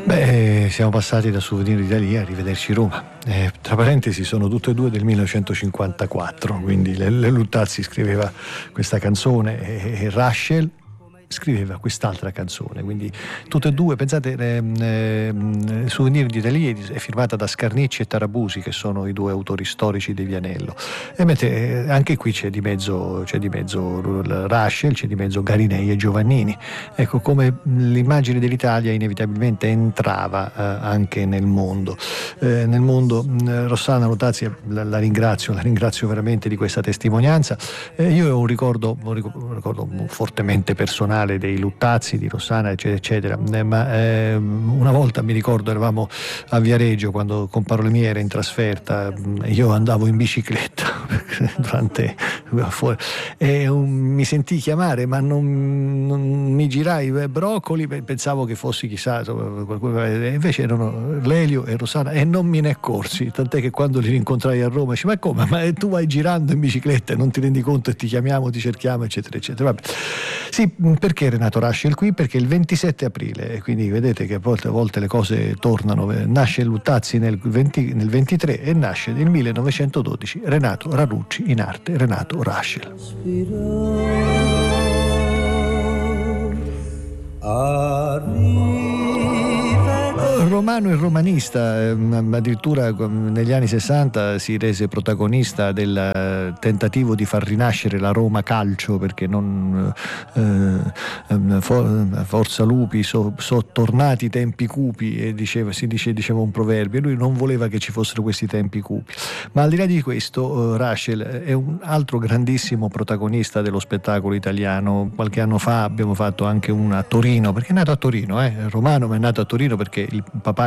Beh, siamo passati da Souvenir d'Italia a Rivederci Roma. Tra parentesi sono tutte e due del 1954, quindi le Luttazzi scriveva questa canzone e Rachel scriveva quest'altra canzone, quindi tutte e due, pensate, Souvenir d'Italia è firmata da Scarnicci e Tarabusi, che sono i due autori storici di Vianello, e mentre anche qui c'è di mezzo Rachel, c'è di mezzo Garinei e Giovannini. Ecco come l'immagine dell'Italia inevitabilmente entrava anche nel mondo. Rossana Luttazzi, la ringrazio veramente di questa testimonianza. Io ho un ricordo fortemente personale dei Luttazzi, di Rossana, eccetera, ma una volta mi ricordo eravamo a Viareggio quando compare mia era in trasferta, io andavo in bicicletta e mi sentii chiamare, ma non mi girai Broccoli, pensavo che fossi chissà qualcuno, invece erano Lelio e Rossana e non me ne accorsi, tant'è che quando li rincontrai a Roma dice: ma come, ma tu vai girando in bicicletta e non ti rendi conto e ti chiamiamo, ti cerchiamo, eccetera eccetera. Vabbè. Sì, perché Renato Rascel qui? Perché il 27 aprile, quindi vedete che a volte le cose tornano, nasce Luttazzi nel 23 e nasce nel 1912 Renato Ranucci, in arte Renato Rascel. Romano e romanista, addirittura negli anni 60 si rese protagonista del tentativo di far rinascere la Roma calcio, perché forza lupi, so tornati i tempi cupi, e diceva un proverbio, e lui non voleva che ci fossero questi tempi cupi. Ma al di là di questo, Rascel è un altro grandissimo protagonista dello spettacolo italiano. Qualche anno fa abbiamo fatto anche una a Torino, perché è nato a Torino, Romano, ma è nato a Torino perché il papà